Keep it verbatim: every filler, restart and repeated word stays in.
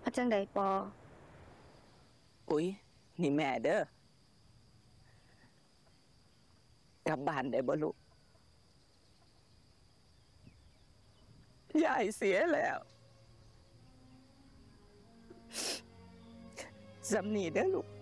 าจังใดปออุ๊ยนี่แม่เด้อกลับบ้านได้บ่ลูกยายเสียแล้วสำนีเด้อลูก